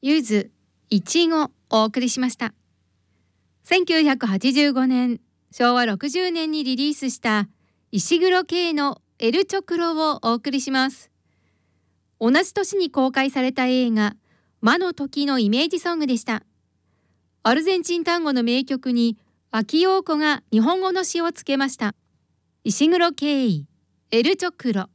ゆずいちごをお送りしました。1985年昭和60年にリリースした石黒圭のエルチョクロをお送りします。同じ年に公開された映画魔の時のイメージソングでした。アルゼンチン単語の名曲に秋陽子が日本語の詩をつけました。石黒圭エルチョクロ。